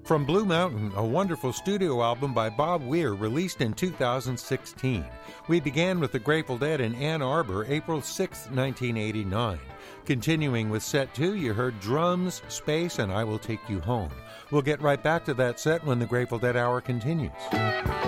From Blue Mountain, a wonderful studio album by Bob Weir released in 2016. We began with the Grateful Dead in Ann Arbor, April 6, 1989. Continuing with set 2, you heard Drums, Space, and I Will Take You Home. We'll get right back to that set when the Grateful Dead Hour continues.